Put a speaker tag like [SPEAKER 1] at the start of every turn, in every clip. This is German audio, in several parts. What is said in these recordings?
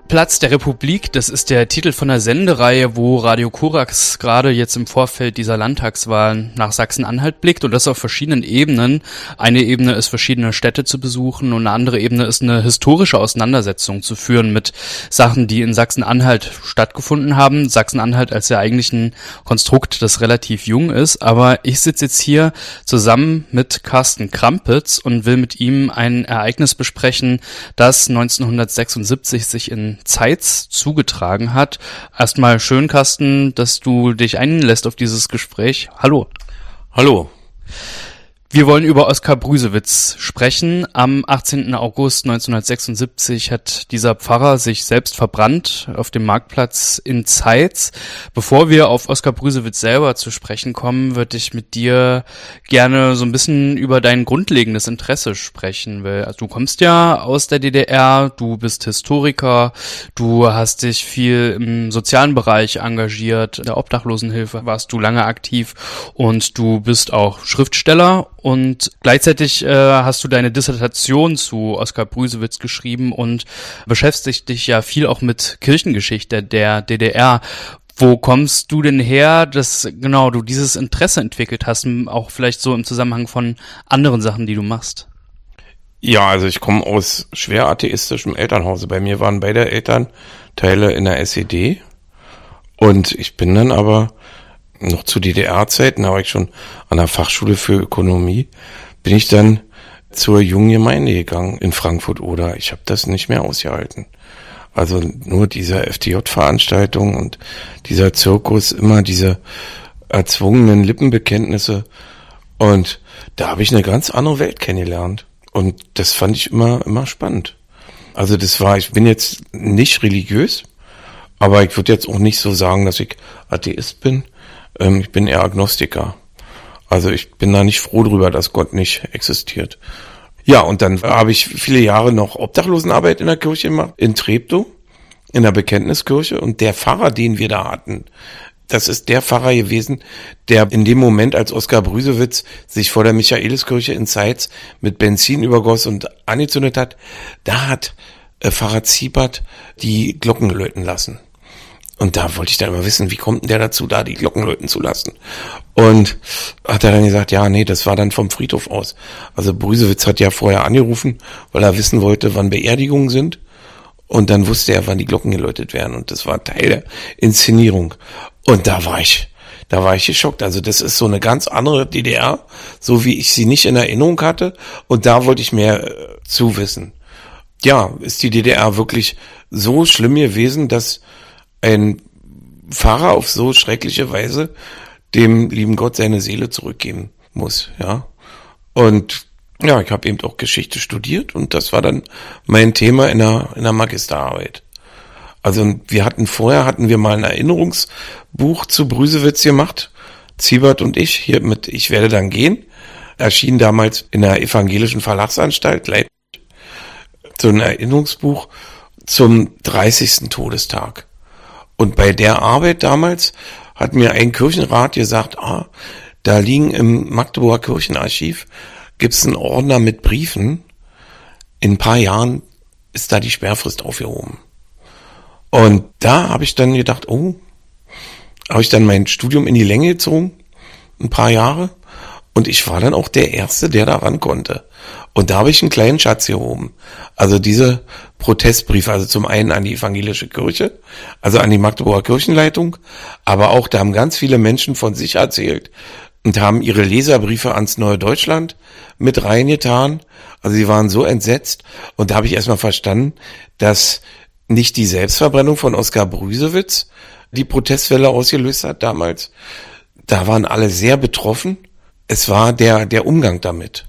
[SPEAKER 1] Platz der Republik, das ist der Titel von der Sendereihe, wo Radio Korax gerade jetzt im Vorfeld dieser Landtagswahlen nach Sachsen-Anhalt blickt und das auf verschiedenen Ebenen. Eine Ebene ist, verschiedene Städte zu besuchen und eine andere Ebene ist, eine historische Auseinandersetzung zu führen mit Sachen, die in Sachsen-Anhalt stattgefunden haben. Sachsen-Anhalt als ja eigentlich ein Konstrukt, das relativ jung ist, aber ich sitze jetzt hier zusammen mit Carsten Krampitz und will mit ihm ein Ereignis besprechen, das 1976 sich in Zeitz zugetragen hat. Erstmal schön, Carsten, dass du dich einlässt auf dieses Gespräch. Hallo.
[SPEAKER 2] Hallo.
[SPEAKER 1] Wir wollen über Oskar Brüsewitz sprechen. Am 18. August 1976 hat dieser Pfarrer sich selbst verbrannt auf dem Marktplatz in Zeitz. Bevor wir auf Oskar Brüsewitz selber zu sprechen kommen, würde ich mit dir gerne so ein bisschen über dein grundlegendes Interesse sprechen. Weil also du kommst ja aus der DDR, du bist Historiker, du hast dich viel im sozialen Bereich engagiert, in der Obdachlosenhilfe warst du lange aktiv und du bist auch Schriftsteller. Und gleichzeitig hast du deine Dissertation zu Oskar Brüsewitz geschrieben und beschäftigst dich ja viel auch mit Kirchengeschichte der DDR. Wo kommst du denn her, dass genau du dieses Interesse entwickelt hast, auch vielleicht so im Zusammenhang von anderen Sachen, die du machst?
[SPEAKER 2] Ja, also ich komme aus schwer atheistischem Elternhause. Bei mir waren beide Elternteile in der SED und ich bin dann aber noch zu DDR-Zeiten, da war ich schon an der Fachschule für Ökonomie, bin ich dann zur jungen Gemeinde gegangen in Frankfurt-Oder. Ich habe das nicht mehr ausgehalten. Also nur diese FDJ-Veranstaltung und dieser Zirkus, immer diese erzwungenen Lippenbekenntnisse. Und da habe ich eine ganz andere Welt kennengelernt. Und das fand ich immer spannend. Also ich bin jetzt nicht religiös, aber ich würde jetzt auch nicht so sagen, dass ich Atheist bin. Ich bin eher Agnostiker. Also ich bin da nicht froh drüber, dass Gott nicht existiert. Ja, und dann habe ich viele Jahre noch Obdachlosenarbeit in der Kirche gemacht, in Treptow, in der Bekenntniskirche. Und der Pfarrer, den wir da hatten, das ist der Pfarrer gewesen, der in dem Moment, als Oskar Brüsewitz sich vor der Michaeliskirche in Zeitz mit Benzin übergoss und angezündet hat, da hat Pfarrer Ziebert die Glocken läuten lassen. Und da wollte ich dann immer wissen, wie kommt denn der dazu, da die Glocken läuten zu lassen? Und hat er dann gesagt, ja, nee, das war dann vom Friedhof aus. Also Brüsewitz hat ja vorher angerufen, weil er wissen wollte, wann Beerdigungen sind. Und dann wusste er, wann die Glocken geläutet werden. Und das war Teil der Inszenierung. Und da war ich geschockt. Also das ist so eine ganz andere DDR, so wie ich sie nicht in Erinnerung hatte. Und da wollte ich mehr zu wissen. Ja, ist die DDR wirklich so schlimm gewesen, dass ein Pfarrer auf so schreckliche Weise dem lieben Gott seine Seele zurückgeben muss, ja. Und ja, ich habe eben auch Geschichte studiert und das war dann mein Thema in der Magisterarbeit. Also vorher hatten wir mal ein Erinnerungsbuch zu Brüsewitz gemacht, Ziebert und ich, hier mit Ich werde dann gehen, erschien damals in der Evangelischen Verlagsanstalt Leipzig, so ein Erinnerungsbuch zum 30. Todestag. Und bei der Arbeit damals hat mir ein Kirchenrat gesagt, da liegen im Magdeburger Kirchenarchiv, gibt's einen Ordner mit Briefen. In ein paar Jahren ist da die Sperrfrist aufgehoben. Und da habe ich dann gedacht, habe ich dann mein Studium in die Länge gezogen, ein paar Jahre. Und ich war dann auch der Erste, der da ran konnte. Und da habe ich einen kleinen Schatz gehoben. Also diese Protestbriefe, also zum einen an die evangelische Kirche, also an die Magdeburger Kirchenleitung, aber auch, da haben ganz viele Menschen von sich erzählt und haben ihre Leserbriefe ans Neue Deutschland mit reingetan. Also sie waren so entsetzt. Und da habe ich erstmal verstanden, dass nicht die Selbstverbrennung von Oskar Brüsewitz die Protestwelle ausgelöst hat damals. Da waren alle sehr betroffen. Es war der Umgang damit.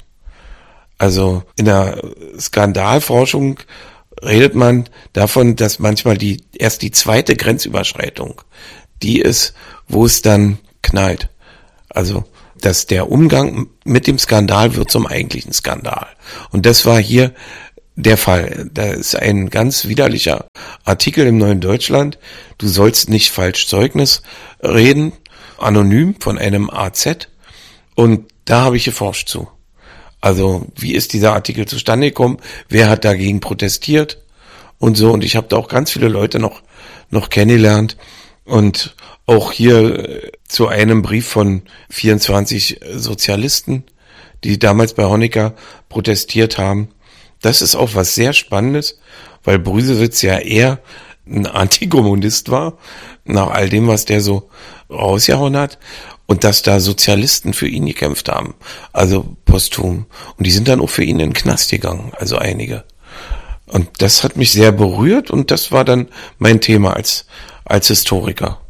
[SPEAKER 2] Also in der Skandalforschung redet man davon, dass manchmal erst die zweite Grenzüberschreitung die ist, wo es dann knallt. Also, dass der Umgang mit dem Skandal wird zum eigentlichen Skandal. Und das war hier der Fall. Da ist ein ganz widerlicher Artikel im Neuen Deutschland. Du sollst nicht falsch Zeugnis reden, anonym von einem AZ. Und da habe ich geforscht zu. Also, wie ist dieser Artikel zustande gekommen? Wer hat dagegen protestiert? und so. Und ich habe da auch ganz viele Leute noch kennengelernt. Und auch hier zu einem Brief von 24 Sozialisten, die damals bei Honecker protestiert haben. Das ist auch was sehr Spannendes, weil Brüsewitz ja eher ein Antikommunist war, nach all dem, was der so rausgehauen hat. Und dass da Sozialisten für ihn gekämpft haben, also posthum. Und die sind dann auch für ihn in den Knast gegangen, also einige. Und das hat mich sehr berührt und das war dann mein Thema als Historiker.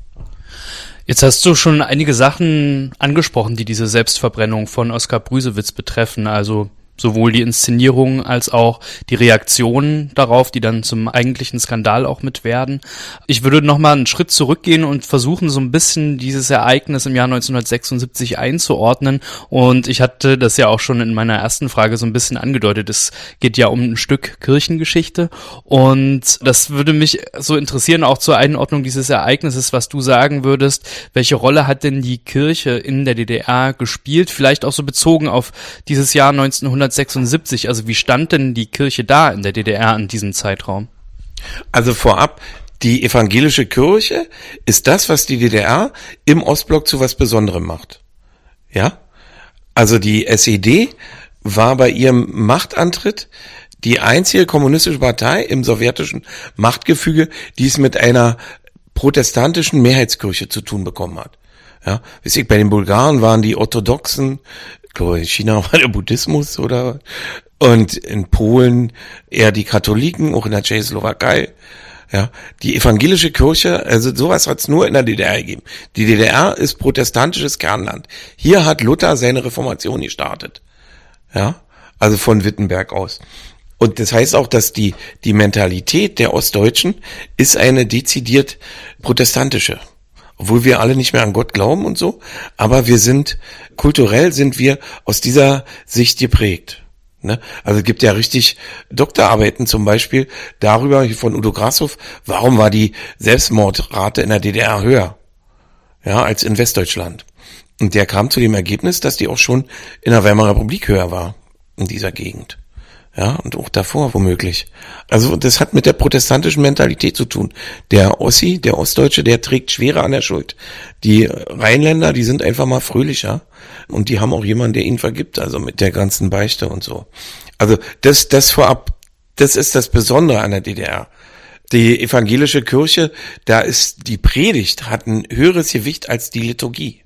[SPEAKER 1] Jetzt hast du schon einige Sachen angesprochen, die diese Selbstverbrennung von Oskar Brüsewitz betreffen, also sowohl die Inszenierung als auch die Reaktionen darauf, die dann zum eigentlichen Skandal auch mit werden. Ich würde nochmal einen Schritt zurückgehen und versuchen, so ein bisschen dieses Ereignis im Jahr 1976 einzuordnen. Und ich hatte das ja auch schon in meiner ersten Frage so ein bisschen angedeutet. Es geht ja um ein Stück Kirchengeschichte. Und das würde mich so interessieren, auch zur Einordnung dieses Ereignisses, was du sagen würdest. Welche Rolle hat denn die Kirche in der DDR gespielt? Vielleicht auch so bezogen auf dieses Jahr 1976. Also wie stand denn die Kirche da in der DDR in diesem Zeitraum?
[SPEAKER 2] Also vorab, die evangelische Kirche ist das, was die DDR im Ostblock zu was Besonderem macht. Ja? Also die SED war bei ihrem Machtantritt die einzige kommunistische Partei im sowjetischen Machtgefüge, die es mit einer protestantischen Mehrheitskirche zu tun bekommen hat. Ja, wisst ihr, bei den Bulgaren waren die Orthodoxen, ich glaube in China war der Buddhismus oder, und in Polen eher die Katholiken, auch in der Tschechoslowakei. Ja, die evangelische Kirche, also sowas hat es nur in der DDR gegeben. Die DDR ist protestantisches Kernland. Hier hat Luther seine Reformation gestartet. Ja, also von Wittenberg aus. Und das heißt auch, dass die Mentalität der Ostdeutschen ist eine dezidiert protestantische. Obwohl wir alle nicht mehr an Gott glauben und so, aber kulturell sind wir aus dieser Sicht geprägt. Ne? Also es gibt ja richtig Doktorarbeiten zum Beispiel darüber von Udo Grashoff, warum war die Selbstmordrate in der DDR höher, ja, als in Westdeutschland. Und der kam zu dem Ergebnis, dass die auch schon in der Weimarer Republik höher war, in dieser Gegend. Ja, und auch davor womöglich. Also das hat mit der protestantischen Mentalität zu tun. Der Ossi, der Ostdeutsche, der trägt schwerer an der Schuld. Die Rheinländer, die sind einfach mal fröhlicher und die haben auch jemanden, der ihnen vergibt, also mit der ganzen Beichte und so. Also das vorab, das ist das Besondere an der DDR. Die evangelische Kirche, da ist die Predigt, hat ein höheres Gewicht als die Liturgie.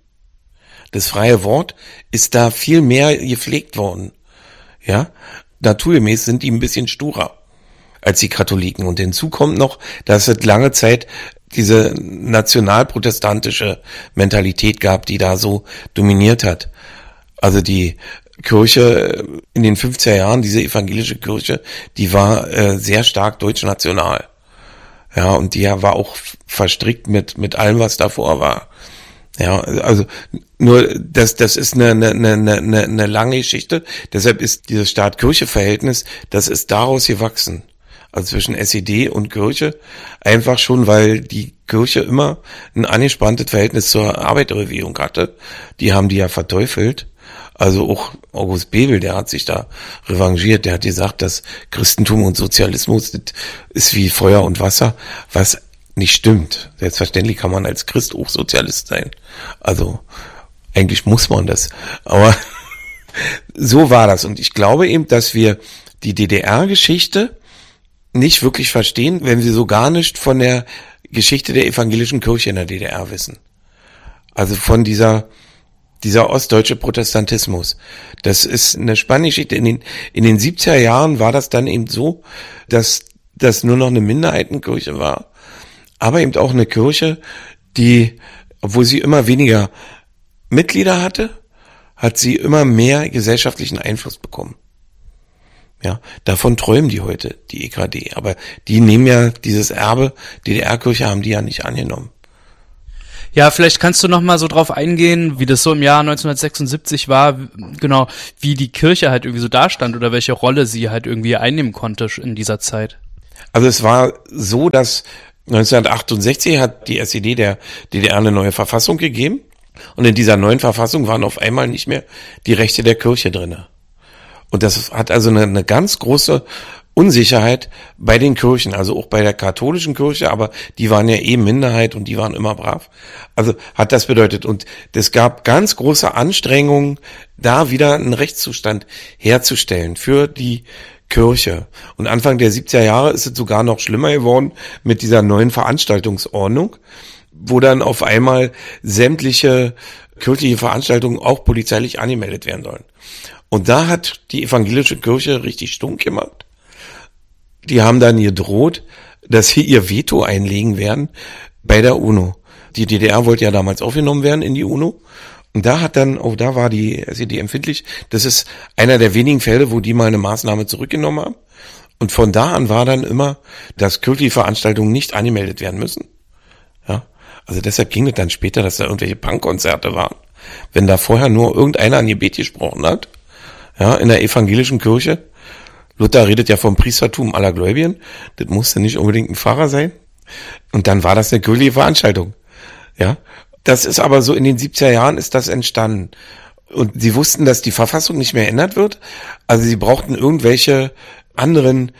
[SPEAKER 2] Das freie Wort ist da viel mehr gepflegt worden. Ja, naturgemäß sind die ein bisschen sturer als die Katholiken. Und hinzu kommt noch, dass es lange Zeit diese nationalprotestantische Mentalität gab, die da so dominiert hat. Also die Kirche in den 50er Jahren, diese evangelische Kirche, die war sehr stark deutschnational. Ja, und die war auch verstrickt mit allem, was davor war. Ja, also nur das ist eine lange Geschichte. Deshalb ist dieses Staat-Kirche-Verhältnis, das ist daraus gewachsen. Also zwischen SED und Kirche, einfach schon, weil die Kirche immer ein angespanntes Verhältnis zur Arbeiterbewegung hatte. Die haben die ja verteufelt. Also auch August Bebel, der hat sich da revanchiert. Der hat gesagt, dass Christentum und Sozialismus ist wie Feuer und Wasser, was nicht stimmt. Selbstverständlich kann man als Christ auch Sozialist sein. Also eigentlich muss man das. Aber so war das. Und ich glaube eben, dass wir die DDR-Geschichte nicht wirklich verstehen, wenn wir so gar nicht von der Geschichte der evangelischen Kirche in der DDR wissen. Also von dieser ostdeutsche Protestantismus. Das ist eine spannende Geschichte. In den 70er Jahren war das dann eben so, dass das nur noch eine Minderheitenkirche war. Aber eben auch eine Kirche, die, obwohl sie immer weniger Mitglieder hatte, hat sie immer mehr gesellschaftlichen Einfluss bekommen. Ja, davon träumen die heute, die EKD. Aber die nehmen ja dieses Erbe, DDR-Kirche haben die ja nicht angenommen.
[SPEAKER 1] Ja, vielleicht kannst du noch mal so drauf eingehen, wie das so im Jahr 1976 war, genau, wie die Kirche halt irgendwie so dastand oder welche Rolle sie halt irgendwie einnehmen konnte in dieser Zeit.
[SPEAKER 2] Also es war so, dass 1968 hat die SED der DDR eine neue Verfassung gegeben und in dieser neuen Verfassung waren auf einmal nicht mehr die Rechte der Kirche drinne. Und das hat also eine ganz große Unsicherheit bei den Kirchen, also auch bei der katholischen Kirche, aber die waren ja Minderheit und die waren immer brav. Also hat das bedeutet, und es gab ganz große Anstrengungen, da wieder einen Rechtszustand herzustellen für die Kirche. Und Anfang der 70er Jahre ist es sogar noch schlimmer geworden mit dieser neuen Veranstaltungsordnung, wo dann auf einmal sämtliche kirchliche Veranstaltungen auch polizeilich angemeldet werden sollen. Und da hat die evangelische Kirche richtig stunk gemacht. Die haben dann gedroht, dass sie ihr Veto einlegen werden bei der UNO. Die DDR wollte ja damals aufgenommen werden in die UNO. Und da war die SED empfindlich. Das ist einer der wenigen Fälle, wo die mal eine Maßnahme zurückgenommen haben. Und von da an war dann immer, dass kirchliche Veranstaltungen nicht angemeldet werden müssen. Ja. Also deshalb ging es dann später, dass da irgendwelche Punkkonzerte waren. Wenn da vorher nur irgendeiner ein Gebet gesprochen hat, ja, in der evangelischen Kirche. Luther redet ja vom Priestertum aller Gläubigen. Das musste nicht unbedingt ein Pfarrer sein. Und dann war das eine kirchliche Veranstaltung. Ja. Das ist aber so, in den 70er Jahren ist das entstanden. Und sie wussten, dass die Verfassung nicht mehr ändert wird. Also sie brauchten irgendwelche anderen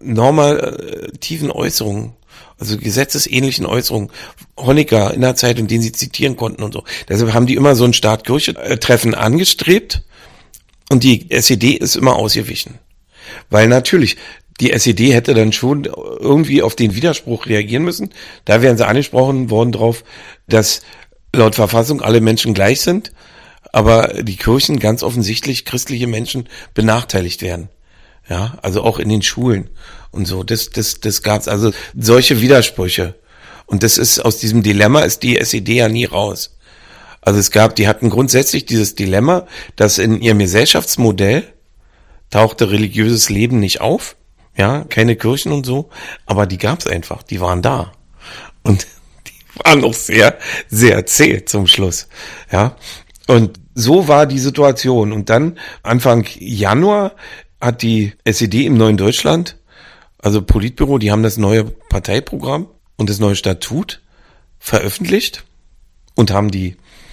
[SPEAKER 2] normativen Äußerungen, also gesetzesähnlichen Äußerungen. Honecker in der Zeit, in denen sie zitieren konnten und so. Deshalb haben die immer so ein Staat-Kirche-Treffen angestrebt. Und die SED ist immer ausgewichen. Weil natürlich, die SED hätte dann schon irgendwie auf den Widerspruch reagieren müssen. Da wären sie angesprochen worden drauf, dass laut Verfassung alle Menschen gleich sind, aber die Kirchen ganz offensichtlich christliche Menschen benachteiligt werden. Ja, also auch in den Schulen und so. Das gab's also solche Widersprüche. Und das ist, aus diesem Dilemma ist die SED ja nie raus. Also die hatten grundsätzlich dieses Dilemma, dass in ihrem Gesellschaftsmodell tauchte religiöses Leben nicht auf. Ja, keine Kirchen und so, aber die gab's einfach, die waren da. Und die waren auch sehr, sehr zäh zum Schluss. Ja, und so war die Situation. Und dann Anfang Januar hat die SED im Neuen Deutschland, also Politbüro, die haben das neue Parteiprogramm und das neue Statut veröffentlicht und haben die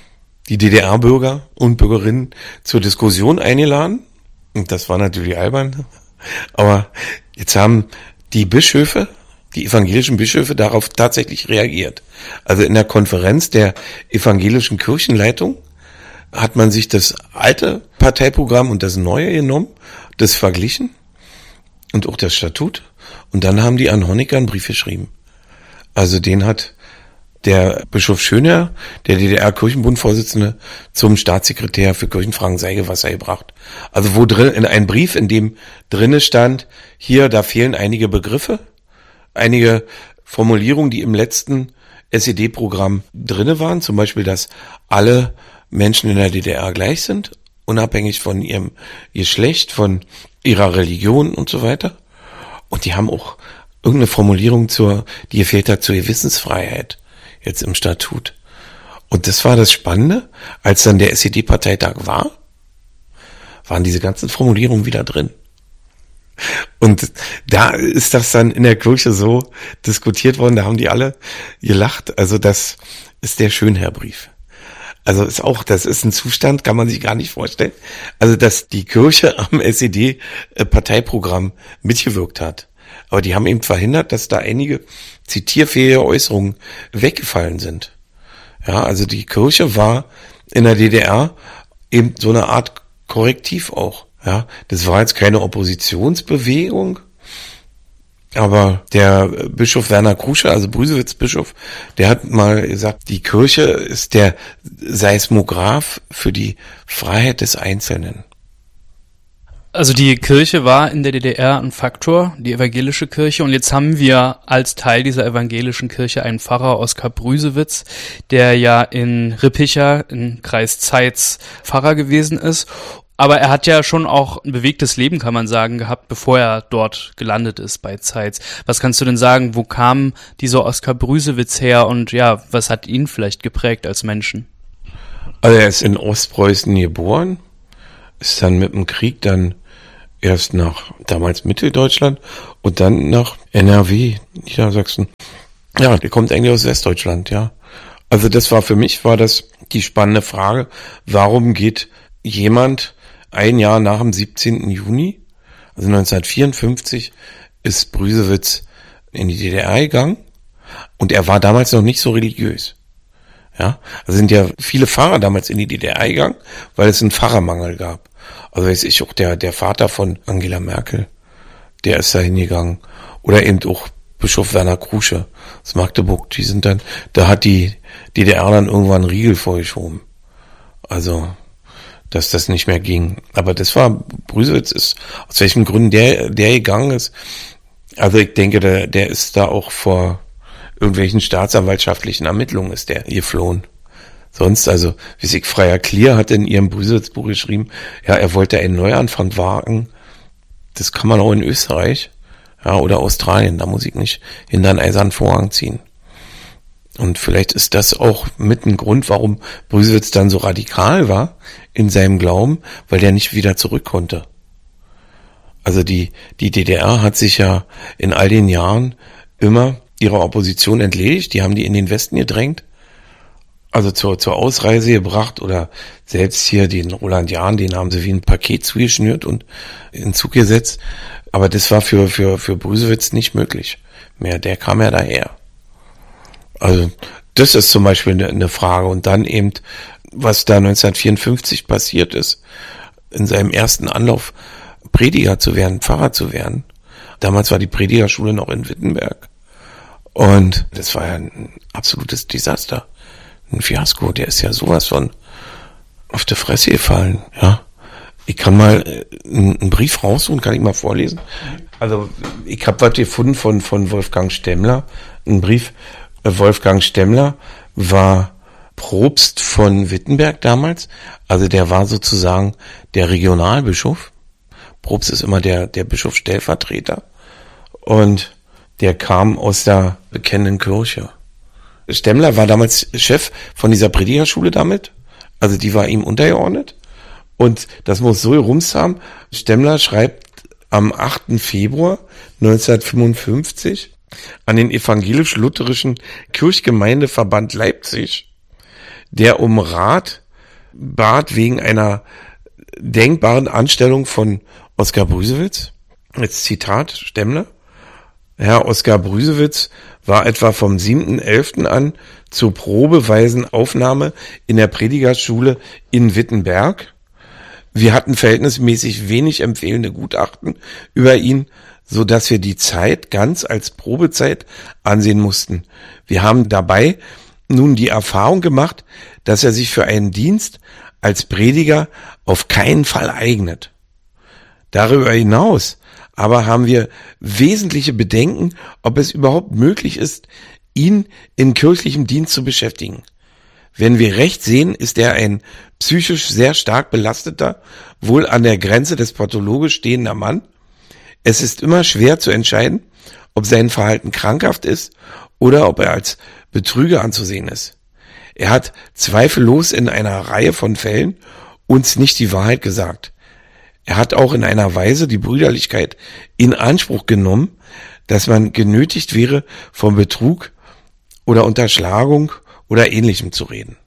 [SPEAKER 2] DDR-Bürger und Bürgerinnen zur Diskussion eingeladen. Und das war natürlich albern. Aber jetzt haben die Bischöfe, die evangelischen Bischöfe, darauf tatsächlich reagiert. Also in der Konferenz der evangelischen Kirchenleitung hat man sich das alte Parteiprogramm und das neue genommen, das verglichen und auch das Statut. Und dann haben die an Honecker einen Brief geschrieben. Also den hat der Bischof Schöner, der DDR-Kirchenbund-Vorsitzende, zum Staatssekretär für Kirchenfragen Seigewasser gebracht. Also wo drin, in einem Brief, in dem drinne stand, hier, da fehlen einige Begriffe, einige Formulierungen, die im letzten SED-Programm drinne waren, zum Beispiel, dass alle Menschen in der DDR gleich sind, unabhängig von ihrem Geschlecht, von ihrer Religion und so weiter. Und die haben auch irgendeine Formulierung die gefehlt hat zur Gewissensfreiheit, jetzt im Statut. Und das war das Spannende, als dann der SED-Parteitag war, waren diese ganzen Formulierungen wieder drin. Und da ist das dann in der Kirche so diskutiert worden, da haben die alle gelacht. Also das ist der Schönherrbrief. Also das ist ein Zustand, kann man sich gar nicht vorstellen. Also dass die Kirche am SED-Parteiprogramm mitgewirkt hat. Aber die haben eben verhindert, dass da einige zitierfähige Äußerungen weggefallen sind. Ja, also die Kirche war in der DDR eben so eine Art Korrektiv auch. Ja, das war jetzt keine Oppositionsbewegung, aber der Bischof Werner Krusche, also Brüsewitz-Bischof, der hat mal gesagt, die Kirche ist der Seismograph für die Freiheit des Einzelnen.
[SPEAKER 1] Also die Kirche war in der DDR ein Faktor, die evangelische Kirche. Und jetzt haben wir als Teil dieser evangelischen Kirche einen Pfarrer, Oskar Brüsewitz, der ja in Rippicha, in Kreis Zeitz, Pfarrer gewesen ist. Aber er hat ja schon auch ein bewegtes Leben, kann man sagen, gehabt, bevor er dort gelandet ist bei Zeitz. Was kannst du denn sagen, wo kam dieser Oskar Brüsewitz her und ja, was hat ihn vielleicht geprägt als Menschen?
[SPEAKER 2] Also er ist in Ostpreußen geboren, ist dann mit dem Krieg dann erst nach damals Mitteldeutschland und dann nach NRW, Niedersachsen. Ja, der kommt eigentlich aus Westdeutschland, ja. Also für mich war das die spannende Frage, warum geht jemand ein Jahr nach dem 17. Juni Also 1954 ist Brüsewitz in die DDR gegangen und er war damals noch nicht so religiös. Ja, also sind ja viele Pfarrer damals in die DDR gegangen, weil es einen Pfarrermangel gab. Also weiß ich auch, der Vater von Angela Merkel, der ist da hingegangen. Oder eben auch Bischof Werner Krusche aus Magdeburg, da hat die DDR dann irgendwann einen Riegel vorgeschoben. Also, dass das nicht mehr ging. Aber Brüsewitz ist, aus welchen Gründen der gegangen ist. Also ich denke, der ist da auch vor irgendwelchen staatsanwaltschaftlichen Ermittlungen ist der geflohen. Sonst, also, wie sich Freier Klier hat in ihrem Brüsewitz-Buch geschrieben, ja, er wollte einen Neuanfang wagen. Das kann man auch in Österreich, ja, oder Australien. Da muss ich nicht hinter einen eisernen Vorhang ziehen. Und vielleicht ist das auch mit ein Grund, warum Brüsewitz dann so radikal war in seinem Glauben, weil der nicht wieder zurück konnte. Also die DDR hat sich ja in all den Jahren immer ihrer Opposition entledigt, die haben die in den Westen gedrängt, also zur Ausreise gebracht oder selbst hier den Roland Jahn, den haben sie wie ein Paket zugeschnürt und in den Zug gesetzt, aber das war für Brüsewitz nicht möglich mehr, der kam ja daher. Also das ist zum Beispiel eine Frage und dann eben, was da 1954 passiert ist, in seinem ersten Anlauf Prediger zu werden, Pfarrer zu werden. Damals war die Predigerschule noch in Wittenberg. Und das war ja ein absolutes Desaster. Ein Fiasko, der ist ja sowas von auf die Fresse gefallen, ja. Ich kann mal einen Brief raussuchen, kann ich mal vorlesen. Also ich habe was gefunden von Wolfgang Stemmler, einen Brief. Wolfgang Stemmler war Propst von Wittenberg damals, also der war sozusagen der Regionalbischof. Propst ist immer der Bischofsstellvertreter und der kam aus der bekennenden Kirche. Stemmler war damals Chef von dieser Predigerschule damit, also die war ihm untergeordnet und das muss so gerumst haben. Stemmler schreibt am 8. Februar 1955 an den evangelisch-lutherischen Kirchgemeindeverband Leipzig, der um Rat bat wegen einer denkbaren Anstellung von Oskar Brüsewitz. Jetzt Zitat Stemmler. Herr Oskar Brüsewitz war etwa vom 7.11. an zur probeweisen Aufnahme in der Predigerschule in Wittenberg. Wir hatten verhältnismäßig wenig empfehlende Gutachten über ihn, so dass wir die Zeit ganz als Probezeit ansehen mussten. Wir haben dabei nun die Erfahrung gemacht, dass er sich für einen Dienst als Prediger auf keinen Fall eignet. Darüber hinaus aber haben wir wesentliche Bedenken, ob es überhaupt möglich ist, ihn in kirchlichem Dienst zu beschäftigen. Wenn wir recht sehen, ist er ein psychisch sehr stark belasteter, wohl an der Grenze des pathologisch stehender Mann. Es ist immer schwer zu entscheiden, ob sein Verhalten krankhaft ist oder ob er als Betrüger anzusehen ist. Er hat zweifellos in einer Reihe von Fällen uns nicht die Wahrheit gesagt. Er hat auch in einer Weise die Brüderlichkeit in Anspruch genommen, dass man genötigt wäre, von Betrug oder Unterschlagung oder Ähnlichem zu reden.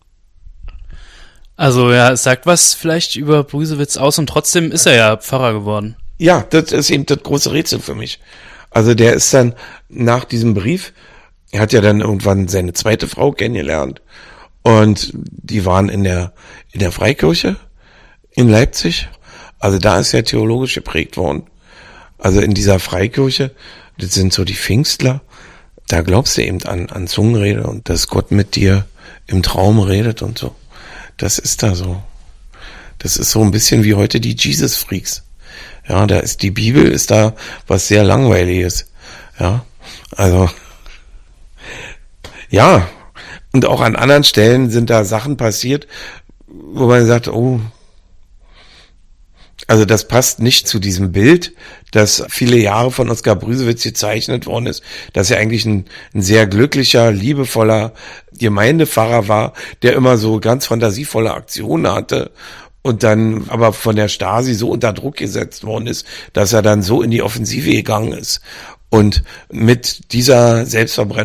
[SPEAKER 1] Also ja, es sagt was vielleicht über Brüsewitz aus und trotzdem ist er ja Pfarrer geworden.
[SPEAKER 2] Ja, das ist eben das große Rätsel für mich. Also der ist dann nach diesem Brief, er hat ja dann irgendwann seine zweite Frau kennengelernt und die waren in der Freikirche in Leipzig. Also da ist er theologisch geprägt worden. Also in dieser Freikirche, das sind so die Pfingstler, da glaubst du eben an Zungenrede und dass Gott mit dir im Traum redet und so. Das ist da so. Das ist so ein bisschen wie heute die Jesus-Freaks. Ja, da ist die Bibel, ist da was sehr Langweiliges. Ja, also, ja. Und auch an anderen Stellen sind da Sachen passiert, wo man sagt, oh, also das passt nicht zu diesem Bild, das viele Jahre von Oskar Brüsewitz gezeichnet worden ist, dass er eigentlich ein sehr glücklicher, liebevoller Gemeindepfarrer war, der immer so ganz fantasievolle Aktionen hatte und dann aber von der Stasi so unter Druck gesetzt worden ist, dass er dann so in die Offensive gegangen ist. Und mit dieser Selbstverbrennung